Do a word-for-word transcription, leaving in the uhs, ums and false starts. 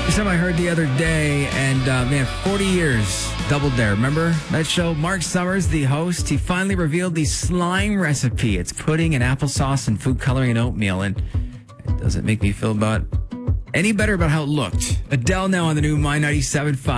Some I heard the other day, and uh, man, forty years, Double Dare. Remember that show? Mark Summers, the host, he finally revealed the slime recipe. It's pudding and applesauce and food coloring and oatmeal, and it doesn't make me feel about any better about how it looked. Adele now on the new My ninety-seven point five.